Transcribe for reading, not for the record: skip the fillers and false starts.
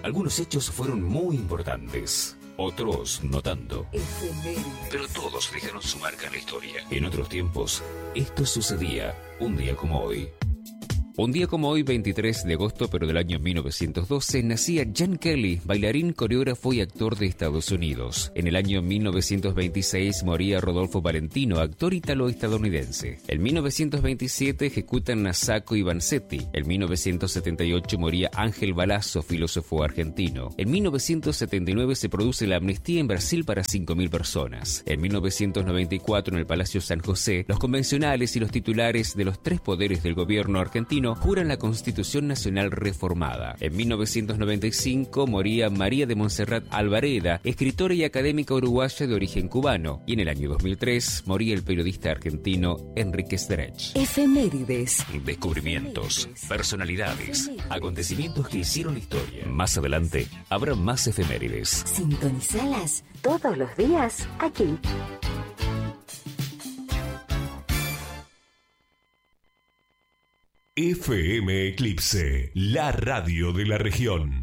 Algunos hechos fueron muy importantes, otros no tanto. Efemérides. Pero todos dejaron su marca en la historia. En otros tiempos, esto sucedía un día como hoy. Un día como hoy, 23 de agosto, pero del año 1912, nacía Gene Kelly, bailarín, coreógrafo y actor de Estados Unidos. En el año 1926 moría Rodolfo Valentino, actor italo-estadounidense. En 1927 ejecutan a Sacco y Vanzetti. En 1978 moría Ángel Balazzo, filósofo argentino. En 1979 se produce la amnistía en Brasil para 5.000 personas. En 1994, en el Palacio San José, los convencionales y los titulares de los tres poderes del gobierno argentino juran la Constitución Nacional reformada. En 1995 moría María de Montserrat Alvareda, escritora y académica uruguaya de origen cubano. Y en el año 2003 moría el periodista argentino Enrique Sterech. Efemérides. Descubrimientos, personalidades, acontecimientos que hicieron historia. Más adelante habrá más efemérides. Sintonizalas todos los días aquí. FM Eclipse, la radio de la región.